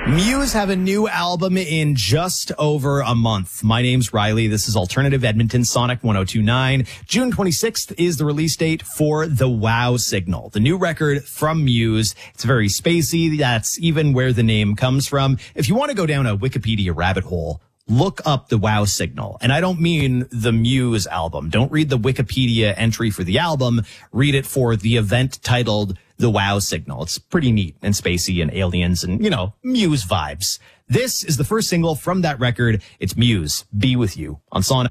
Muse have a new album in just over a month. My name's Riley. This is Alternative Edmonton Sonic 1029. June 26th is the release date for The Wow Signal, the new record from Muse. It's very spacey. That's even where the name comes from. If you want to go down a Wikipedia rabbit hole, look up The Wow Signal. And I don't mean the Muse album. Don't read the Wikipedia entry for the album. Read it for the event titled The Wow Signal. It's pretty neat and spacey and aliens and, Muse vibes. This is the first single from that record. It's Muse, Be With You on Sonic.